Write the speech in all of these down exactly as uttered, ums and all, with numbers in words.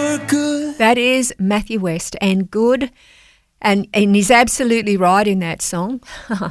were good. That is Matthew West, and good, and, and he's absolutely right in that song.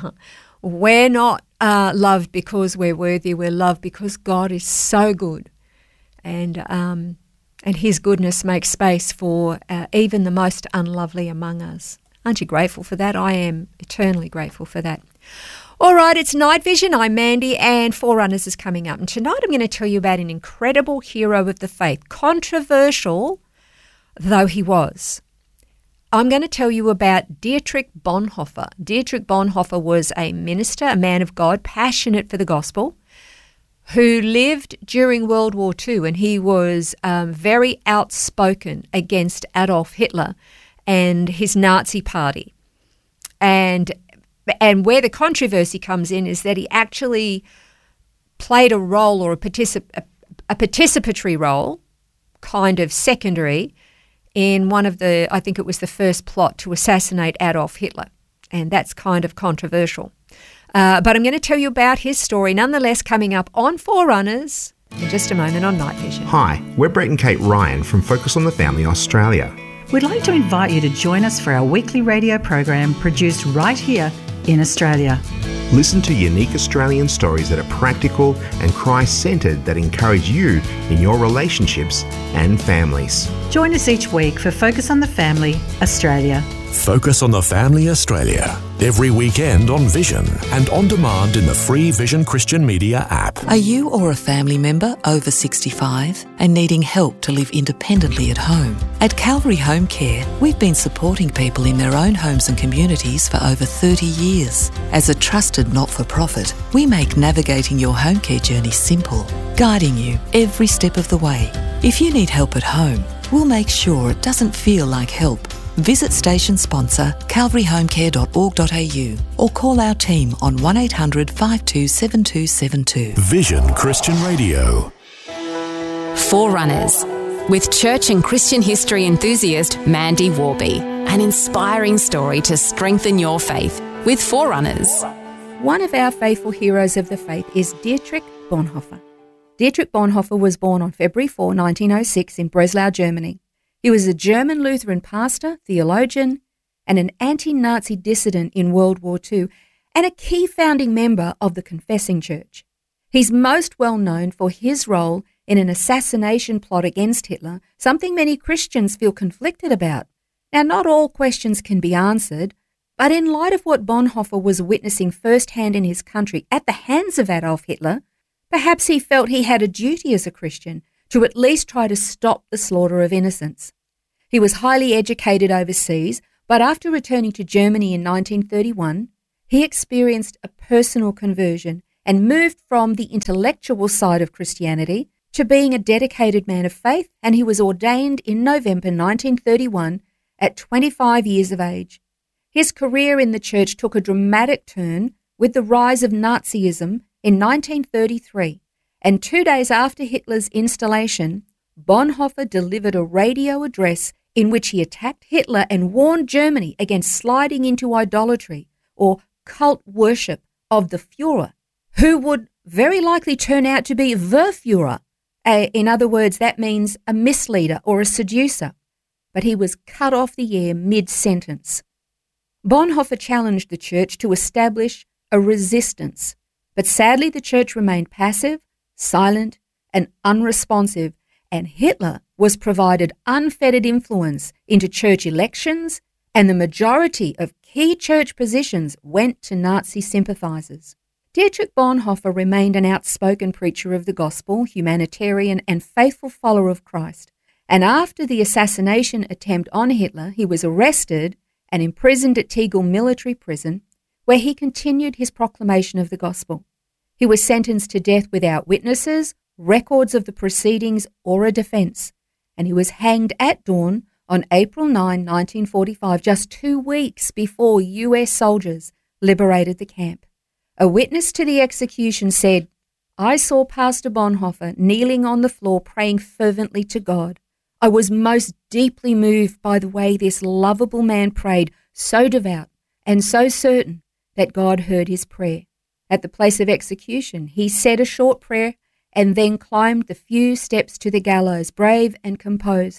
We're not uh, loved because we're worthy, we're loved because God is so good, and um, and his goodness makes space for uh, even the most unlovely among us. Aren't you grateful for that? I am eternally grateful for that. All right, it's Night Vision. I'm Mandy, and Forerunners is coming up. And tonight I'm going to tell you about an incredible hero of the faith, controversial though he was. I'm going to tell you about Dietrich Bonhoeffer. Dietrich Bonhoeffer was a minister, a man of God, passionate for the gospel, who lived during World War Two, and he was um, very outspoken against Adolf Hitler and his Nazi party. And and where the controversy comes in is that he actually played a role, or a, particip- a, a participatory role, kind of secondary, in one of the, I think it was the first plot to assassinate Adolf Hitler. And that's kind of controversial. Uh, but I'm going to tell you about his story, nonetheless, coming up on Forerunners in just a moment on Night Vision. Hi, we're Brett and Kate Ryan from Focus on the Family Australia. We'd like to invite you to join us for our weekly radio program produced right here in Australia. Listen to unique Australian stories that are practical and Christ-centred, that encourage you in your relationships and families. Join us each week for Focus on the Family Australia. Focus on the Family Australia, every weekend on Vision and on demand in the free Vision Christian Media app. Are you or a family member over sixty-five and needing help to live independently at home? At Calvary Home Care, we've been supporting people in their own homes and communities for over thirty years. As a trusted not-for-profit, we make navigating your home care journey simple, guiding you every step of the way. If you need help at home, we'll make sure it doesn't feel like help. Visit station sponsor calvary home care dot org dot a u or call our team on one eight hundred five two seven two seven two. Vision Christian Radio. Forerunners, with church and Christian history enthusiast Mandy Warby. An inspiring story to strengthen your faith with Forerunners. One of our faithful heroes of the faith is Dietrich Bonhoeffer. Dietrich Bonhoeffer was born on February fourth, nineteen oh six in Breslau, Germany. He was a German Lutheran pastor, theologian, and an anti-Nazi dissident in World War Two, and a key founding member of the Confessing Church. He's most well known for his role in an assassination plot against Hitler, something many Christians feel conflicted about. Now, not all questions can be answered, but in light of what Bonhoeffer was witnessing firsthand in his country at the hands of Adolf Hitler, perhaps he felt he had a duty as a Christian to at least try to stop the slaughter of innocents. He was highly educated overseas, but after returning to Germany in nineteen thirty-one, he experienced a personal conversion and moved from the intellectual side of Christianity to being a dedicated man of faith, and he was ordained in November nineteen thirty-one at twenty-five years of age. His career in the church took a dramatic turn with the rise of Nazism in nineteen thirty-three. And two days after Hitler's installation, Bonhoeffer delivered a radio address in which he attacked Hitler and warned Germany against sliding into idolatry or cult worship of the Führer, who would very likely turn out to be the Führer. Uh, in other words, that means a misleader or a seducer. But he was cut off the air mid-sentence. Bonhoeffer challenged the church to establish a resistance, but sadly the church remained passive, silent and unresponsive, and Hitler was provided unfettered influence into church elections, and the majority of key church positions went to Nazi sympathisers. Dietrich Bonhoeffer remained an outspoken preacher of the gospel, humanitarian and faithful follower of Christ, and after the assassination attempt on Hitler, he was arrested and imprisoned at Tegel military prison, where he continued his proclamation of the gospel. He was sentenced to death without witnesses, records of the proceedings, or a defence, and he was hanged at dawn on April ninth, nineteen forty-five, just two weeks before U S soldiers liberated the camp. A witness to the execution said, "I saw Pastor Bonhoeffer kneeling on the floor praying fervently to God. I was most deeply moved by the way this lovable man prayed, so devout and so certain that God heard his prayer. At the place of execution, he said a short prayer and then climbed the few steps to the gallows, brave and composed.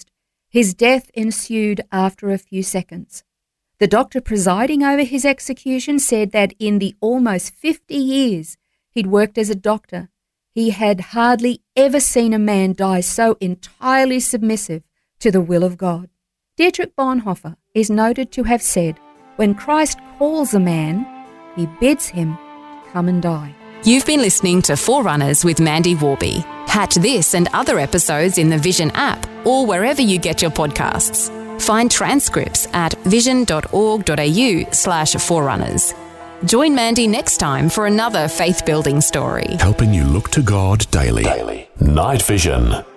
His death ensued after a few seconds. The doctor presiding over his execution said that in the almost fifty years he'd worked as a doctor, he had hardly ever seen a man die so entirely submissive to the will of God. Dietrich Bonhoeffer is noted to have said, "When Christ calls a man, he bids him come and die." You've been listening to Forerunners with Mandy Warby. Catch this and other episodes in the Vision app or wherever you get your podcasts. Find transcripts at vision.org.au slash forerunners. Join Mandy next time for another faith-building story. Helping you look to God daily. daily. Night Vision.